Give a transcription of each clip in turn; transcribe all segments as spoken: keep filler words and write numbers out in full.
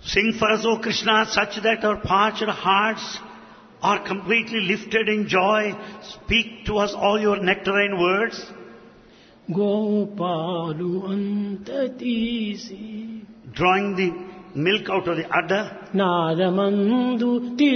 Sing for us, O Krishna, such that our parched hearts are completely lifted in joy. Speak to us all your nectarine words. గోపాలు అంత తీసి Drawing the milk out of the udder. నాదమందు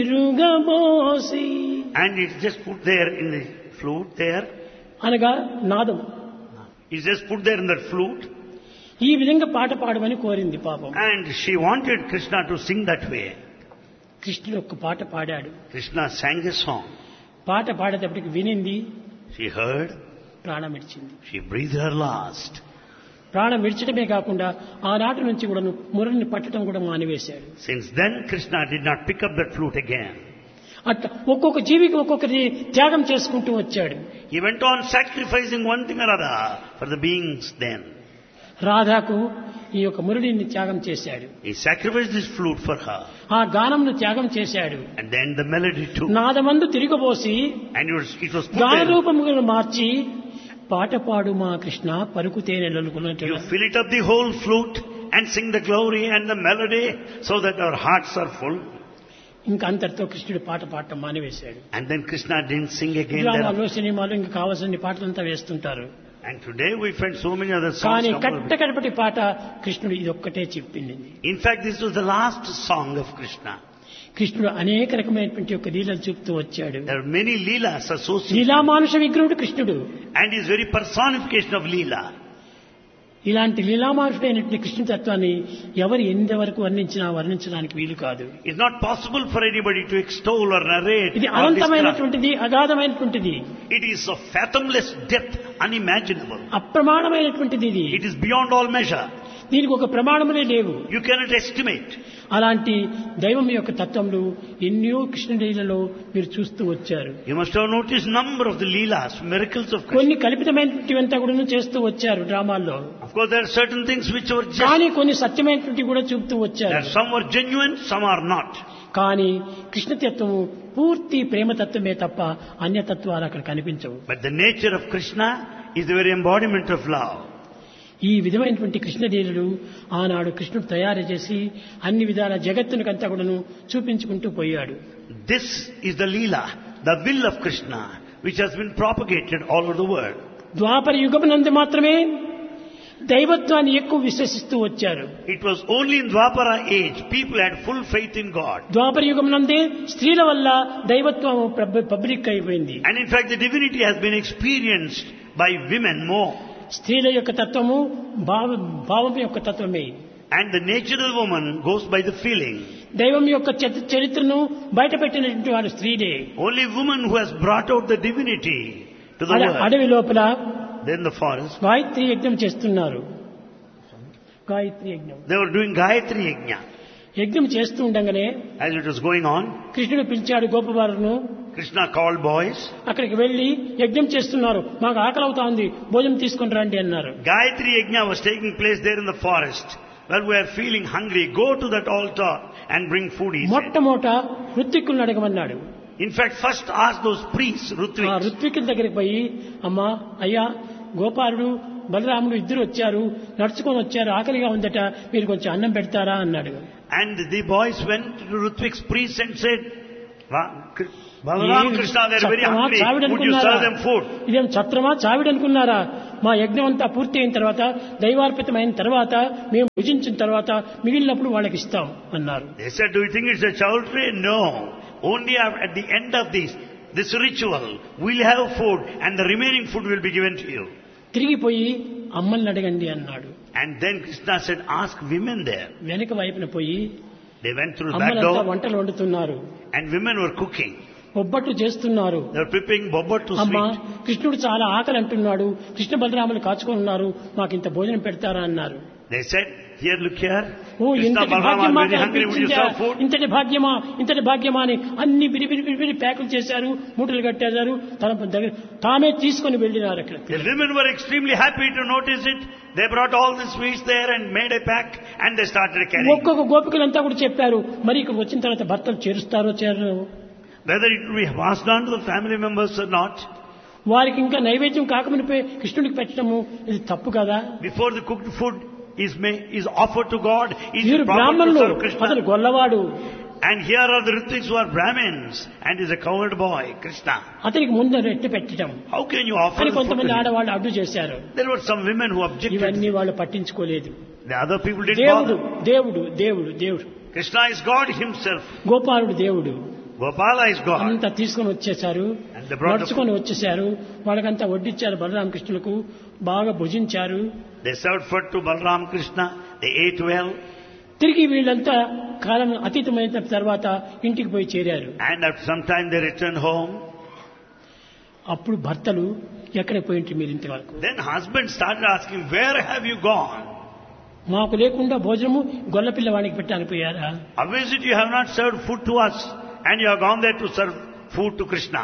తిరుగబోసి. And it's just put there in the flute there. అనగా నాదం. It's just put there in that flute. ఈ విధంగా పాట పాడమని కోరింది పాపం. And she wanted Krishna to sing that way. కృష్ణుడు ఒక పాట పాడాడు. Krishna sang a song. పాట పాడేటప్పటికి వినింది, She heard. ప్రాణం విడిచింది. She breathed her last. ప్రాణం విడిచడమే కాకుండా ఆనాటి నుంచి కూడా మురళిని పట్టడం కూడా మానివేశాడు. Since then Krishna did not pick up that flute again. అట్లా ఒక్కొక్క జీవికి ఒక్కొక్కటి త్యాగం చేసుకుంటూ వచ్చాడు. He went on sacrificing one thing or other for the beings then. రాధాకు ఈ యొక్క మురళిని త్యాగం చేశాడు. He sacrificed his flute for her. ఆ గానంను త్యాగం చేశాడు. And then the melody too. నాదమందు తిరిగబోసి And it was, it was put గాన there. రూపములను మార్చి పాట పాడు మా Krishna పలుకుతే నెలలుకున్నట్టు. You fill it up the whole flute and sing the glory and the melody so that our hearts are full. ఇంకా అంతటితో కృష్ణుడు పాట పాడటం మానివేశాడు. And then Krishna didn't sing again. డ్రామాలో సినిమాలు ఇంకా కావాల్సిన పాటలంతా వేస్తుంటారు. And today we find so many other songs. కానీ coupled కట్ట with- కడపటి పాట కృష్ణుడు ఇది ఒక్కటే చెప్పింది. In fact, this was the last song of Krishna. కృష్ణుడు అనేక రకమైనటువంటి యొక్క లీలలు చూపుతూ వచ్చాడు. There are many leelas associated. లీలామానుష విగ్రహుడు కృష్ణుడు. And his very personification of leela. ఇలాంటి లీలామానుషుడైనటువంటి కృష్ణ తత్వాన్ని ఎవరు ఎంతవరకు వర్ణించినా వర్ణించడానికి వీలు కాదు. It's not possible for anybody to extol or narrate. ఇది or describe. అనంతమైనటువంటిది, అగాధమైనటువంటిది, It is of fathomless depth, unimaginable. అప్రమాణమైనటువంటిది. ఇది It is beyond all measure. దీనికి ఒక ప్రమాణములే లేవు. You cannot estimate. అలాంటి దైవం యొక్క తత్వములు ఎన్నో కృష్ణలీలలో మీరు చూస్తూ వచ్చారు. You must have noticed number of the leelas, miracles of Krishna. కొన్ని కల్పితమైనటువంటివంతా కూడా చేస్తూ వచ్చారు డ్రామాల్లో. Of course, there are certain things which were just. కానీ కొన్ని సత్యమైనటువంటి కూడా చూపుతూ వచ్చారు. That some were genuine, some are not. కానీ కృష్ణతత్వము పూర్తి ప్రేమతత్వమే తప్ప అన్యతత్వాలు అక్కడ కనిపించవు. But the nature of Krishna is the very embodiment of love. ఈ విధమైనటువంటి కృష్ణలీలలు ఆనాడు కృష్ణుడు తయారు చేసి అన్ని విధాల జగత్తునికంతా కూడాను చూపించుకుంటూ పోయాడు. This is the leela, the will of Krishna, which has been propagated all over the world. ద్వాపర యుగమునందు మాత్రమే దైవత్వాన్ని ఎక్కువ విశ్వసిస్తూ వచ్చారు. It was only in Dwapara age people had full faith in God. ద్వాపర యుగమునందే స్త్రీల వల్ల దైవత్వం పబ్లిక్ అయిపోయింది. And in fact the divinity has been experienced by women more. స్త్రీల యొక్క తత్వము భావ భావం యొక్క తత్వమే. And the nature of the woman goes by the feeling. దైవం యొక్క చరి- చరిత్రను బయటపెట్టినటువంటి వారు స్త్రీలే. Only woman who has brought out the divinity to the అడ- world. అడవి లోపల Then the forest. గాయత్రి యజ్ఞం చేస్తున్నారు. గాయత్రి యజ్ఞం They were doing Gayatri Yajna. యజ్ఞం చేస్తూ ఉండగానే As it was going on, కృష్ణుడు పిలిచాడు గోపబాలును. Krishna called boys. అక్కడికి వెళ్లి యజ్ఞం చేస్తున్నారు, మాకు ఆకలి అవుతా ఉంది, భోజనం తీసుకొని రండి అన్నారు. Gayatri Yajna was taking place there in the forest. Well, we are feeling hungry. Go to that altar and bring food, he said. మొట్టమొదట ఋత్విక్కులను అడగమన్నాడు. In fact, first ask those priests, ఆ Ritviks. ఋత్విక్కుల దగ్గరికి పోయి, అమ్మా అయ్యా గోపాలుడు బలరాముడు ఇద్దరు వచ్చారు, నడుచుకొని వచ్చారు, ఆకలిగా ఉందట, మీరు కొంచెం అన్నం పెడతారా అన్నాడు. And the boys went to Ritvik's priests and said, "Va- Kr- Balaram, Krishna, they are very చత్రమా hungry. Would you చావిడనుకున్నారా? serve them food?" ఇదేం చత్రమా చావిడనుకున్నారా? మా యజ్ఞం అంతా పూర్తి అయిన తర్వాత, దైవార్పితమైన తర్వాత, మేము భుజించిన తర్వాత మిగిలినప్పుడు వాళ్ళకి ఇస్తాం అన్నారు. They said, "Do you think it's a chowdhury?" No. Only at the end of this, this ritual, we'll have food and the remaining food will be given to you. తిరిగిపోయి అమ్మల్ని అడగండి అన్నాడు. And then Krishna said, "Ask women there." వెనక వైపున పోయి They went through the back అమ్మలంతా door వంటలు వండుతున్నారు, and women were cooking. బొబ్బట్లు చేస్తున్నారు. They were preparing bobottu అమ్మా sweet. కృష్ణుడు చాలా ఆకలి అంటున్నాడు, కృష్ణ బలరాములు కాచుకొని ఉన్నారు, మాకు ఇంత భోజనం పెడతారా అన్నారు. They said, "Here, look here. Oh Krishna, ఇంతటి Balaram భాగ్యం are మాకు very hungry. Would you అనిపించిందా? serve food?" ఇంతటి భాగ్యమా ఇంతటి భాగ్యమా అని అన్ని బిరి బిరి బిరి బిరి ప్యాకులు చేశారు, మూటలు కట్టేశారు, తన దగ్గర తామే తీసుకొని వెళ్ళినారు. అక్కడ The women were extremely happy to notice it. They brought all the sweets there and made a pack and they started carrying. ఒక్కొక్క గోపికలంతా కూడా చెప్పారు, మరి ఇక్కడ వచ్చిన తర్వాత భర్తలు చేరుస్తారో చేరరు, Whether it will be passed on to the family members or not. వారికి ఇంకా నైవేద్యం కాకమునిపై కృష్ణుడికి పెట్టడము ఇది తప్పు కదా. Before the cooked food is, may, is offered to God, is వీరు proper to బ్రాహ్మణులు, serve Krishna. అతను గొల్లవాడు. And here are the Ritiks who are Brahmins and is a coward boy, Krishna. అతనికి ముందు రెట్టి పెట్టడం How can you offer అని the food కొంతమంది to him? ఆడవాళ్ళు అడ్డు చేశారు. There were some women who objected. ఇవన్నీ వాళ్ళు పట్టించుకోలేదు. The other people didn't దేవుడు bother. దేవుడు దేవుడు దేవుడు Krishna is God himself. గోపాలుడు దేవుడు Gopala is God. అంతా తీసుకొని వచ్చేసారు, And they brought the నడుచుకొని వచ్చేసారు. వాళ్ళకంతా వడ్డిచ్చారు బలరామకృష్ణులకు, బాగా భుజించారు. They served food to Balram Krishna. They ate well. తిరిగి వీళ్ళంతా కాలం అతీతమైన తర్వాత ఇంటికి పోయి చేరారు. And after some time they returned home. అప్పుడు భర్తలు ఎక్కడికి పోయింటి మీరు ఇంతవరకు? Then husband started asking, where have you gone? మాకు లేకుండా భోజనము గొల్ల పిల్లవాడికి పెట్టాలని పోయారా? How is it you have not served food to us and you have gone there to serve food to Krishna?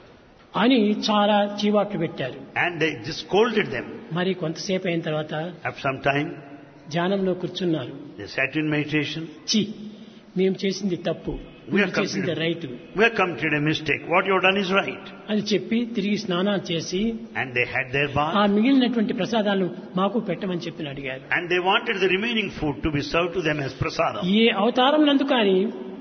అని చాలా చీవాట్లు పెట్టారు. And they just scolded them. మరి కొంతసేపు అయిన తర్వాత After some time, ధ్యానంలో కూర్చున్నారు. they sat in meditation. చి మేము చేసింది తప్పు, We have మీరు చేసింది committed, right we have committed a mistake. What you have done is right. అని చెప్పి తిరిగి స్నానం చేసి And they had their ఆ bath. మిగిలినటువంటి ప్రసాదాలను మాకు పెట్టమని చెప్పి అడిగారు. And they wanted the remaining food to be served to them as prasadam. ఏ అవతారం నందు కానీ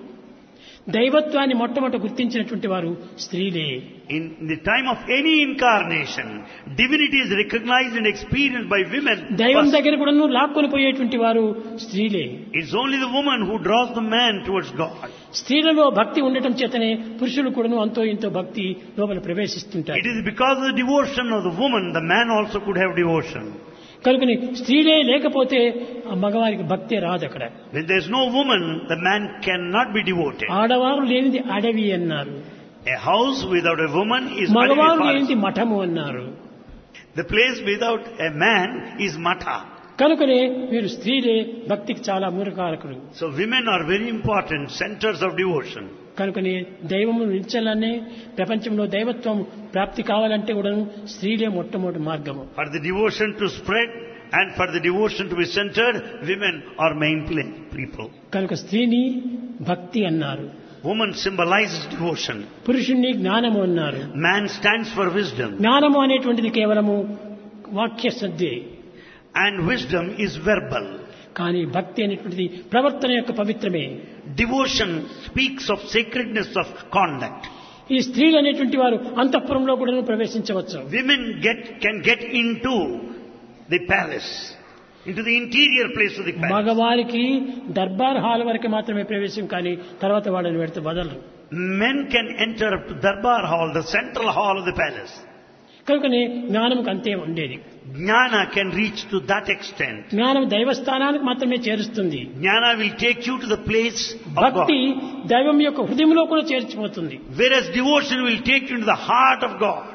దైవత్వాన్ని మొట్టమొదట గుర్తించినటువంటి వారు స్త్రీలే. In the time of any incarnation, divinity is recognized and experienced by women. దైవం First, దగ్గర కూడా లాక్కొని పోయేటువంటి వారు స్త్రీలే. it's only the woman who draws the man towards God. స్త్రీలలో భక్తి ఉండటం చేతనే పురుషులు కూడాను అంతో ఇంతో భక్తి లోపల ప్రవేశిస్తుంటారు. It is because of the devotion of the woman, the man also could have devotion. కనుకని స్త్రీలే లేకపోతే ఆ మగవారికి భక్తే రాదు అక్కడ. When there is no woman, the man cannot be devoted. ఆడవారు లేనిది అడవి అన్నారు, A house without a woman is మగవారు Adavi లేనిది forest. మఠము అన్నారు. The place without a man is Matha. కనుకనే మీరు స్త్రీలే భక్తికి చాలా మూలకారకులు. So women are very important centers of devotion. కనుకనే దైవము నిలిచాలనే ప్రపంచంలో దైవత్వం ప్రాప్తి కావాలంటే కూడా స్త్రీలే మొట్టమొదటి మార్గము. For the devotion to spread and for the devotion to be centered, women are main play people. కనుక స్త్రీని భక్తి అన్నారు, Woman symbolizes devotion. పురుషుణ్ణి జ్ఞానము అన్నారు. Man stands for wisdom. జ్ఞానము అనేటువంటిది కేవలము వాక్య శ్రద్ధే, And wisdom is verbal. కానీ భక్తి అనేటువంటిది ప్రవర్తన యొక్క పవిత్రమే. Devotion speaks of sacredness of conduct. ఈ స్త్రీలు అనేటువంటి వారు అంతఃపురంలో కూడా ప్రవేశించవచ్చు. Women get, can get into the palace, into the interior place of the palace. మగవారికి దర్బార్ హాల్ వరకు మాత్రమే ప్రవేశం, కానీ తర్వాత వాళ్ళని పెడితే వదలరు. Men can enter up to Darbar Hall, the central hall of the palace. కనుకనే జ్ఞానంకి అంతే ఉండేది. Jnana can reach to that extent. జ్ఞానం దైవస్థానానికి మాత్రమే చేరుస్తుంది. Jnana will take you to the place of భక్తి God. దైవం యొక్క హృదయంలో కూడా చేర్చిపోతుంది. Whereas devotion will take you into the heart of God.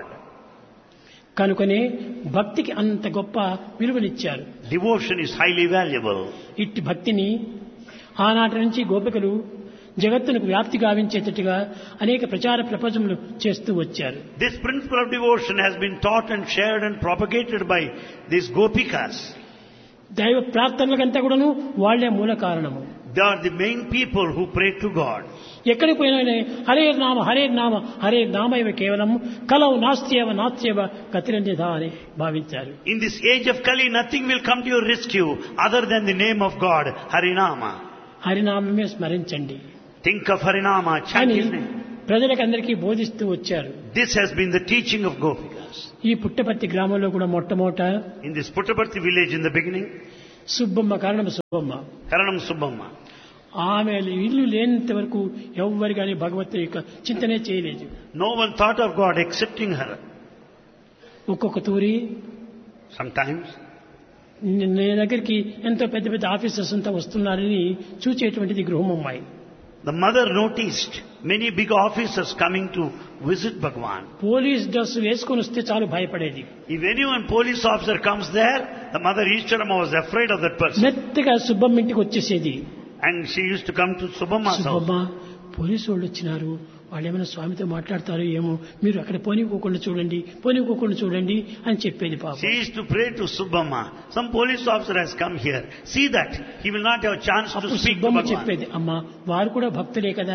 కనుకనే భక్తికి అంత గొప్ప విలువనిచ్చారు. Devotion is highly valuable. ఇట్టి భక్తిని ఆనాటి నుంచి గోపికలు జగత్తునకు వ్యాప్తి గావించేటట్టుగా అనేక ప్రచార ప్రపంచములు చేస్తూ వచ్చారు. This principle of devotion has been taught and shared and propagated by these gopikas. దైవ ప్రార్థనలకంతా కూడాను వాళ్లే మూల కారణము. They are the main people who pray to God. ఎక్కడికి పోయినా హరే నామ హరే నామ హరే నామైవ కేవలం కలవు నాస్త్యవ నాస్త్యవ గతిరన్యథ అని భావించారు. In this age of Kali, nothing will come to your rescue other than the name of God, Harinama. హరినామమే స్మరించండి Think of Harinama, chant అని his name. ప్రజలకందరికీ బోధిస్తూ వచ్చారు. This has been the teaching of Gopikas. ఈ పుట్టపర్తి గ్రామంలో కూడా మొట్టమొదట In this Puttaparthi village in the beginning, Subbamma కారణం Subbamma, Karanam Subbamma. ఆమె ఇల్లు లేనంత వరకు ఎవ్వరు కానీ భగవంతుని యొక్క చింతనే చేయలేదు. No one thought of God excepting her. ఒక్కొక్క తూరి Sometimes నీ దగ్గరికి ఎంతో పెద్ద పెద్ద ఆఫీసర్స్ అంతా వస్తున్నారని చూచేటువంటిది గృహమమ్మాయి. the mother noticed many big officers coming to visit Bhagwan. Police dress వేసుకొని వస్తే చాలు భయపడేది. If anyone police officer comes there, the mother Ishtarama was afraid of that person. మెత్తగా సుబ్బమ్మ ఇంటికి వచ్చేసేది. And she used to come to Subbamma's house. Subbamma police వాళ్ళు వచ్చినారు, వాళ్ళు ఏమైనా స్వామితో మాట్లాడతారో ఏమో, మీరు అక్కడ పోనీకోకుండా చూడండి పోనీకోకుండా చూడండి అని చెప్పేది పాప. She used to pray to Subbamma. Some police officer has come here. See that he will not have a chance to అప్పుడు speak to సుబ్బమ్మ Bhagwan. చెప్పేది, అమ్మా వారు కూడా భక్తులే కదా,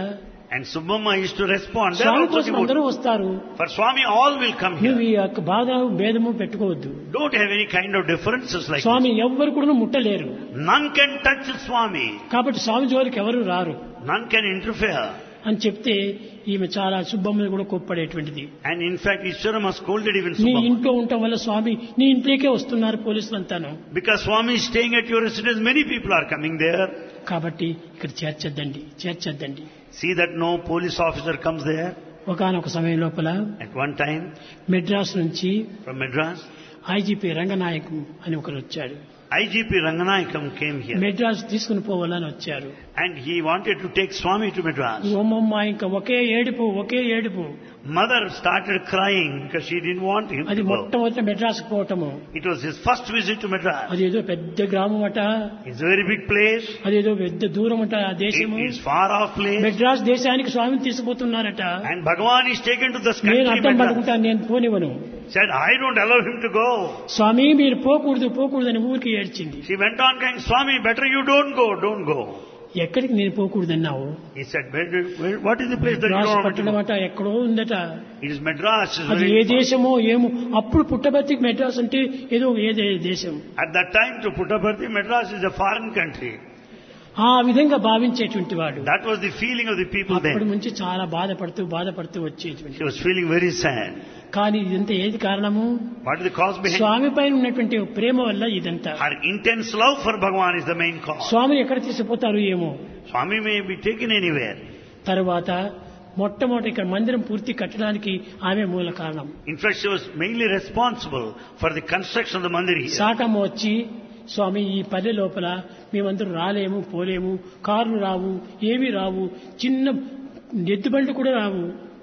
And Subbamma used to respond. There Swamy also కోసం అందరూ devotees. వస్తారు. For Swami, all will come నువ్వు here. ఈ యొక్క బాధ భేదము పెట్టుకోవద్దు. Don't have any kind of differences like Swamy this. ఎవ్వరు కూడా ముట్టలేరు. None can touch Swami. కాబట్టి స్వామి జోలికి ఎవరు రారు None can interfere. అని చెప్తే ఈమె చాలా సుబ్బమ్మని కూడా కోప్పడేటువంటిది. And in fact, Ishwarama scolded even నీ Subbamma. ఇంట్లో ఉండటం వల్ల స్వామి నీ ఇంట్లోకే వస్తున్నారు పోలీసులు అంతాను. Because Swami is staying at your residence, many people are coming there. కాబట్టి ఇక్కడ చేర్చొద్దండి చేర్చొద్దండి. See that no police officer comes there. ఒకానొక సమయం లోపల At one time, మెడ్రాస్ నుంచి from Madras, ఐజీపీ రంగనాయక్ అని ఒకరు వచ్చాడు. I G P Ranganayakam came here. Madras తీసుకుని పోవాలని వచ్చారు. And he wanted to take Swami to Madras. ఓమమ్మ ఇంకా ఒకే ఏడుపు ఒకే ఏడుపు. Mother started crying because she didn't want him అది to go. మొట్టమొదటి Madras పోవటము. It was his first visit to Madras. అది ఏదో పెద్ద గ్రామం అట. It's a very big place. అదేదో పెద్ద దూరం అట ఆ It దేశము. is far off place. Madras దేశానికి స్వామిని తీసుకుపోతున్నారట. And Bhagavan is taken to this నేను country, అడ్డం Madras. పడుకుంటాను నేను పోనివ్వను. Said, I don't allow him to go. స్వామి మీరు పోకూడదు పోకూడదు అని ఊరికి ఏడ్చింది. She went on crying, Swami, better you don't go, don't go. ఎక్కడికి నేను పోకూడదు అన్నావు. He said, where, do- where, what is the place that you Madras don't want to పట్టణం go? అట ఎక్కడో ఉందట. It is Madras. It's అది very ఏ దేశమో ఏమో. అప్పుడు పుట్టబర్తికి మెడ్రాస్ అంటే ఏదో ఏ దే- దేశం. At that time, to Puttaparthi, Madras is a foreign country. ఆ విధంగా భావించేటువంటి వాడు. That was the feeling of the people అప్పటి then. నుంచి చాలా బాధపడుతూ బాధపడుతూ వచ్చేటువంటి. She was feeling very sad. కానీ ఇదంతా ఏది కారణము? What is the cause behind? స్వామి పైన ఉన్నటువంటి ప్రేమ వల్ల ఇదంతా. Her intense love for Bhagavan is the main cause. స్వామిని ఎక్కడ తీసుకుపోతారు ఏమో. Swami may be taken anywhere. తర్వాత మొట్టమొదటి ఇక్కడ మందిరం పూర్తి కట్టడానికి ఆమె మూల కారణం. In fact, she was mainly responsible for the construction of the mandir here. శాకమ్మ వచ్చి స్వామి ఈ పల్లె లోపల మేమందరం రాలేము పోలేము, కార్లు రావు ఏమీ రావు, చిన్న ఎద్దుబండ్లు కూడా రావు.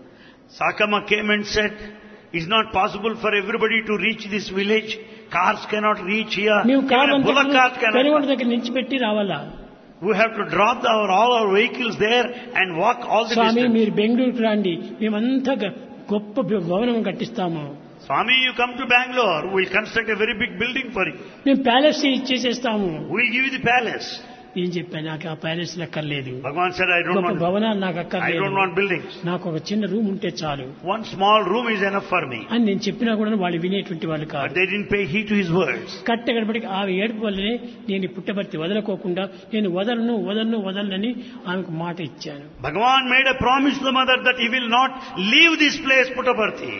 Sakama came and said, it's not possible for everybody to reach this village. Cars cannot reach here. మేము Even కార్లు a bullock cart Penugonda cannot. దగ్గర నుంచి పెట్టి రావాలా? We have to drop our, all our vehicles there and walk all the Swamy distance. మీరు బెంగళూరుకు రండి మేమంతా గ- గొప్ప భవనం కట్టిస్తాము. Swami, you come to Bangalore, we'll construct a very big building for you. మేము palace ఇచ్చేసేస్తాము. We'll give you the palace. ఏం చెప్పాను నాకు ఆ ప్యాలెస్ అక్కర్లేదు. Bhagavan said, I don't గొప్ప want, భవనాలు నాకు I అక్కర్లేదు. don't want buildings. నాకు ఒక చిన్న రూమ్ ఉంటే చాలు One small room is enough for me. అని నేను చెప్పినా కూడా వాళ్ళు వినేటువంటి వాళ్ళు But కాదు. they didn't pay heed to his words. కట్టగడపడికి ఆ ఏడుపు వల్లనే నేను ఈ పుట్టబర్తి వదలకోకుండా నేను వదలను వదలను వదలనని ఆమెకు మాట ఇచ్చాను. Bhagavan made a promise to the mother that he will not leave this place, Puttaparthi.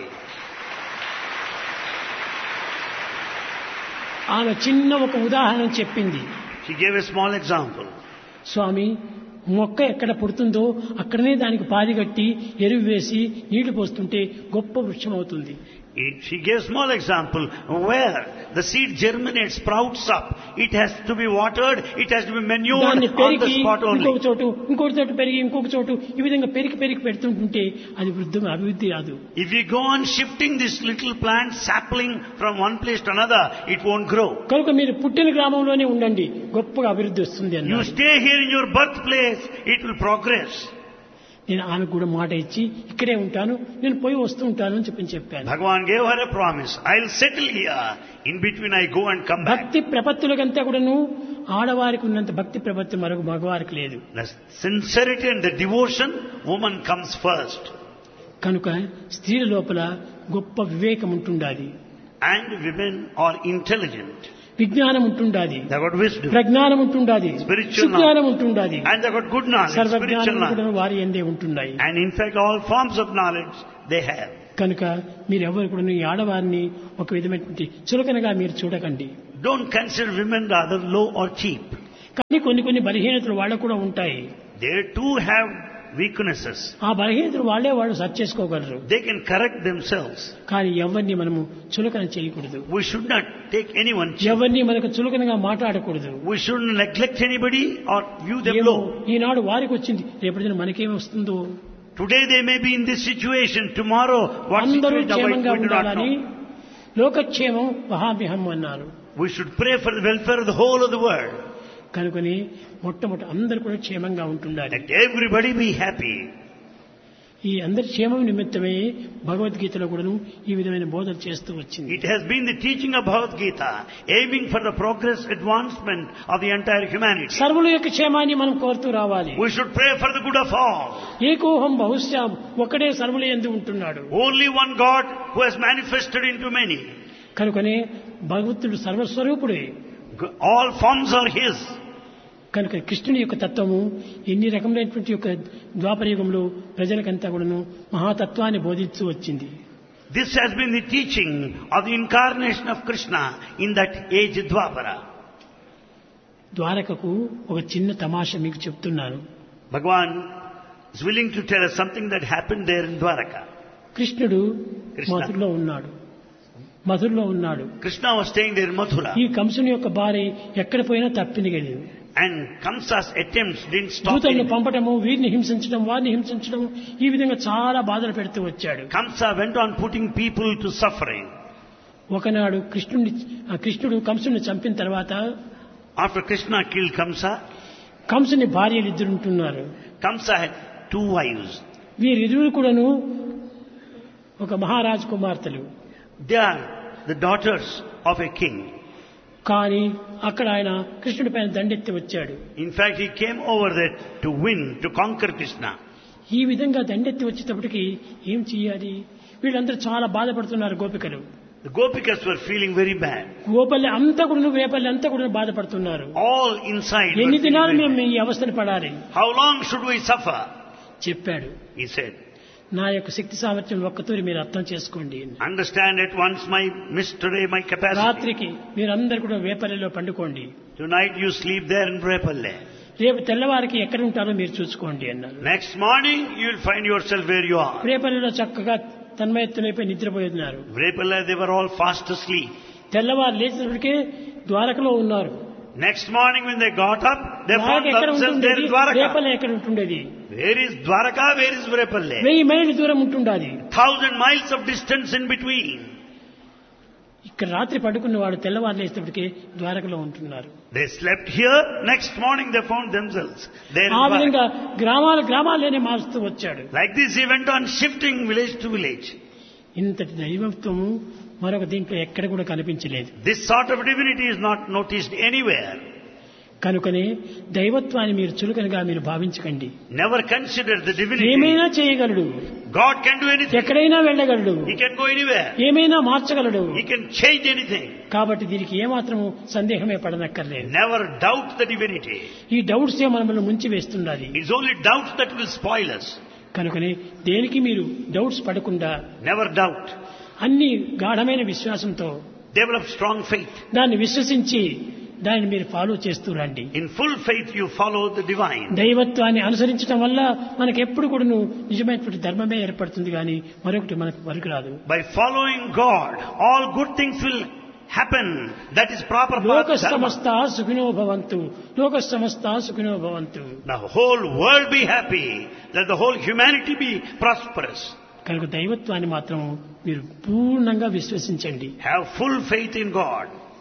ఆమె చిన్న ఒక ఉదాహరణ చెప్పింది. She gave a small example. స్వామి మొక్క ఎక్కడ పుడుతుందో అక్కడనే దానికి పాది కట్టి ఎరువు వేసి నీళ్లు పోస్తుంటే గొప్ప వృక్షం అవుతుంది. It, she gave a small example where the seed germinates, sprouts up. It has to be watered, it has to be manured దాన్ని on the పెరిగి spot ఇంకొక only. చోటు ఇంకొక చోటు పెరిగి ఇంకొక చోటు ఈ విధంగా పెరిగి పెరిగి పెడుతుంటుంటే అది వృద్ధి అభివృద్ధి రాదు. If we go on shifting this little plant sapling from one place to another, it won't grow. కనుక మీరు పుట్టిన గ్రామంలోనే ఉండండి గొప్పగా అభివృద్ధి వస్తుంది You అన్నారు. stay here in your birthplace, it will progress. నేను ఆమెకు కూడా మాట ఇచ్చి ఇక్కడే ఉంటాను నేను పోయి వస్తూ ఉంటాను అని చెప్పి చెప్పాను. Bhagavan gave her a promise. I'll settle here. In between I go and come back. భక్తి ప్రపత్తులకంతా కూడాను ఆడవారికి ఉన్నంత భక్తి ప్రపత్తి మరొక మగవారికి లేదు. The sincerity and the devotion, woman comes first. కనుక స్త్రీల లోపల గొప్ప వివేకం ఉంటుండాలి, And women are intelligent. విజ్ఞానం ఉంటుండాలి, They got wisdom. ప్రజ్ఞానం ఉంటుండాలి, Spiritual సుజ్ఞానం ఉంటుండాలి, And they got good knowledge, spiritual సర్వజ్ఞానం knowledge. కూడా వారి ఎందే ఉంటున్నాయి. And in fact, all forms of knowledge they have. కనుక మీరు ఎవరు కూడా ఈ ఆడవారిని ఒక విధమైనటువంటి చులకనగా మీరు చూడకండి. Don't consider women rather low or cheap. కానీ కొన్ని కొన్ని బలహీనతలు వాళ్ళకు కూడా ఉంటాయి. They too have weaknesses. ఆ బలహీనతలు వాళ్ళే వాళ్ళు సరి చేసుకోగలరు. They can correct themselves. కానీ ఎవరిని మనము చులకన చేయకూడదు, We should not take anyone cheap. ఎవరిని మనకు చులకనగా మాట్లాడకూడదు. We shouldn't neglect anybody or view them ఏమో low. ఈనాడు వారికి వచ్చింది రేపటి మనకేమి వస్తుందో. Today they may be in this situation. Tomorrow, what అందరూ situation క్షేమంగా we do not ఉండాలని know. లోకక్షేమం మహామిహం అన్నారు. We should pray for the welfare of the whole of the world. కనుకని మొట్టమొదటి అందరూ కూడా క్షేమంగా ఉంటుండాలి. Let everybody be happy. ఈ అందరి క్షేమం నిమిత్తమే భగవద్గీతలో కూడాను ఈ విధమైన బోధన చేస్తూ వచ్చింది. It has been the teaching of Bhagavad Gita, aiming for the progress, advancement of the entire humanity. సర్వుల యొక్క క్షేమాన్ని మనం కోరుతూ రావాలి. We should pray for the good of all. ఏకోహం బహుశ్యాం, ఒక్కడే సర్వుల యందు ఉంటున్నాడు. Only one God who has manifested into many. కనుకనే భగవంతుడు సర్వస్వరూపుడే. All forms are His. కనుక కృష్ణుని యొక్క తత్వము ఎన్ని రకములైనటువంటి యొక్క ద్వాపరయుగంలో ప్రజలకంతా కూడాను మహాతత్వాన్ని బోధిస్తూ వచ్చింది. This has been the teaching of the incarnation of Krishna in that age Dwapara. ద్వారకకు ఒక చిన్న తమాషా మీకు చెప్తున్నాను. Bhagavan is willing to tell us something that happened there in Dwaraka. కృష్ణుడు కృష్ణ. మధురలో ఉన్నాడు. మధురలో ఉన్నాడు. Krishna was staying there in Mathura. ఈ కంసుని యొక్క భార్య ఎక్కడ పోయినా తప్పినగలిగింది. And Kamsa's attempts didn't stop దూతలను him. పంపటము, వీరిని హింసించడం, వారిని హింసించడం, ఈ విధంగా చాలా బాధలు పెడుతూ వచ్చాడు. Kamsa went on putting people to suffering. ఒకనాడు కృష్ణుని ఆ కృష్ణుడు కంసుని చంపిన తర్వాత After Krishna killed Kamsa, కంసుని భార్యలు ఇద్దరు ఉంటున్నారు. Kamsa had two wives. వీరిరువురు కూడాను ఒక మహారాజు కుమార్తెలు. They are the daughters of a king. కానీ అక్కడ ఆయన కృష్ణుడి పైన దండెత్తి వచ్చాడు. In fact, he came over there to win, to conquer Krishna. ఈ విధంగా దండెత్తి వచ్చేటప్పటికి ఏం చెయ్యాలి? వీళ్ళందరూ చాలా బాధపడుతున్నారు గోపికలు. The Gopikas were feeling very bad. గోపల్లి అంతా కూడా రేపల్లి అంతా కూడా బాధపడుతున్నారు. All inside were ఎన్ని feeling దినాలు very మేము bad. ఈ అవస్థను పడాలి? How long should we suffer? చెప్పాడు. He said. నా యొక్క శక్తి సామర్థ్యం ఒక్కతూరి మీరు అర్థం చేసుకోండి. Understand at once my mystery, my capacity. రాత్రికి మీరందరూ కూడా వేపల్లిలో పండుకోండి. Tonight you sleep there in Repalle. రేపు తెల్లవారికి ఎక్కడ ఉంటారో మీరు చూసుకోండి అన్నారు. Next morning you will find yourself where you are. రేపల్లిలో చక్కగా తన్మయత్తులైపోయి నిద్రపోతున్నారు. Repalle, they were all fast asleep. తెల్లవారు లేచినప్పటికే ద్వారకలో ఉన్నారు. Next morning when they got up, they found Dwaraka ఎక్కడ themselves there ఉంటుండేది? in Dwaraka. Repalle ఎక్కడ ఉంటుండేది? Where is Dwaraka? Where is Repalle? వెయ్యి మైళ్ళు దూరం ఉంటుండాది. Thousand miles of distance in between. ఇక్కడ రాత్రి పడుకున్న వాడు తెల్లవారు లేచేటప్పటికే ద్వారకలో ఉంటున్నారు. They slept here. Next morning they found themselves there in ఆ విధంగా Dwaraka. గ్రామాలు గ్రామాల్లోనే మారుస్తూ వచ్చాడు. Like this he went on shifting village to village. ఇంతటి దైవత్వము మరొక దీంట్లో ఎక్కడ కూడా కనిపించలేదు. This sort of divinity is not noticed anywhere. కనుకనే దైవత్వాన్ని మీరు చులకనగా మీరు భావించకండి. Never consider the divinity. ఏమైనా చేయగలడు. God can do anything. ఎక్కడైనా వెళ్ళగలడు. He can go anywhere. ఏమైనా మార్చగలడు. He can change anything. కాబట్టి దీనికి ఏమాత్రము సందేహమే పడనక్కర్లేదు. Never doubt the divinity. ఈ డౌట్స్ ఏ మనల్ని ముంచి వేస్తున్నది. It's only doubts that will spoil us. కనుకనే దేనికి మీరు డౌట్స్ పడకుండా Never doubt. అన్ని గాఢమైన విశ్వాసంతో Develop strong faith. దాన్ని విశ్వసించి దాన్ని మీరు ఫాలో చేస్తూ రండి. In full faith you follow the divine. దైవత్వాన్ని అనుసరించడం వల్ల మనకు ఎప్పుడు కూడా నిజమైనటువంటి ధర్మమే ఏర్పడుతుంది కానీ మరొకటి మనకు వరకు రాదు. By following God, all good things will happen. That is proper path. లోక Dharma. సమస్త సుఖినో భవంతు. లోక సమస్త సుఖినో భవంతు. The whole world be happy. Let the whole humanity be prosperous. కనుక దైవత్వాన్ని మాత్రం మీరు పూర్ణంగా విశ్వసించండి. Have full faith in God.